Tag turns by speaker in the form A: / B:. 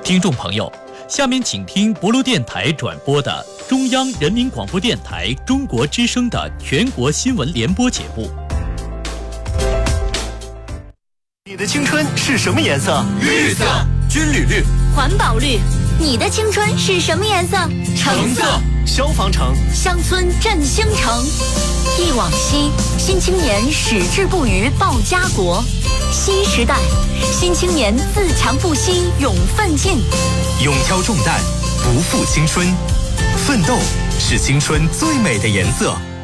A: 听众朋友，下面请听博卢电台转播的中央人民广播电台中国之声的全国新闻联播节目。
B: 你的青春是什么颜色？
C: 绿色。
B: 军旅绿。
D: 环保绿。你的青春是什么颜色？
C: 橙色。
B: 消防橙。
D: 乡村振兴城。忆往昔，新青年矢志不渝报家国。新时代，新青年自强不息勇奋进。
E: 勇挑重担，不负青春。奋斗是青春最美的颜色。